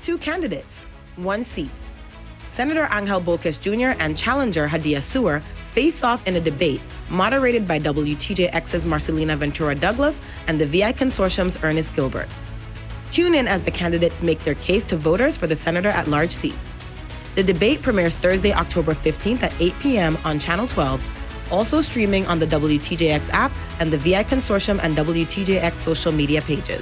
two candidates, one seat. Senator Angel Bolkes Jr. and challenger Hadia Suer face off in a debate moderated by WTJX's Marcelina Ventura Douglas and the VI Consortium's Ernest Gilbert. Tune in as the candidates make their case to voters for the senator-at-large seat. The debate premieres Thursday, October 15th at 8 p.m. on Channel 12, also streaming on the WTJX app and the VI Consortium and WTJX social media pages.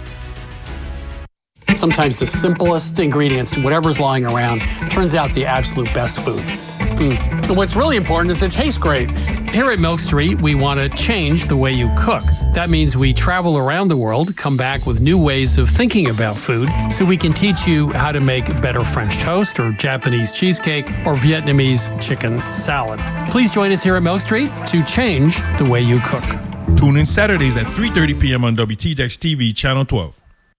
Sometimes the simplest ingredients, whatever's lying around, turns out the absolute best food. And what's really important is it tastes great. Here at Milk Street, we want to change the way you cook. That means we travel around the world, come back with new ways of thinking about food, so we can teach you how to make better French toast or Japanese cheesecake or Vietnamese chicken salad. Please join us here at Milk Street to change the way you cook. Tune in Saturdays at 3:30 p.m. on WTJX TV, Channel 12.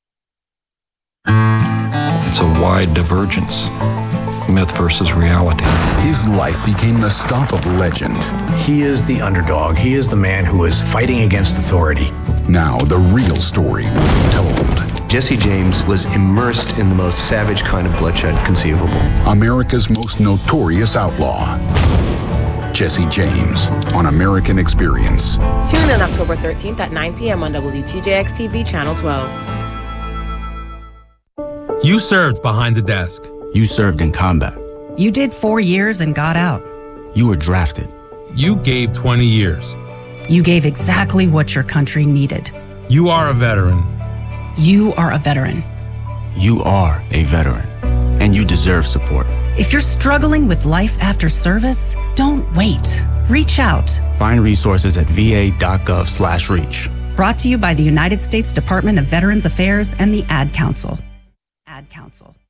It's a wide divergence. Myth versus reality. His life became the stuff of legend. He is the underdog. He is the man who is fighting against authority. Now the real story will be told. Jesse James was immersed in the most savage kind of bloodshed conceivable. America's most notorious outlaw. Jesse James on American Experience. Tune in October 13th at 9 p.m. on WTJX TV, Channel 12. You served behind the desk. You served in combat. You did 4 years and got out. You were drafted. You gave 20 years. You gave exactly what your country needed. You are a veteran. You are a veteran. You are a veteran, and you deserve support. If you're struggling with life after service, don't wait. Reach out. Find resources at va.gov/reach. Brought to you by the United States Department of Veterans Affairs and the Ad Council. Ad Council.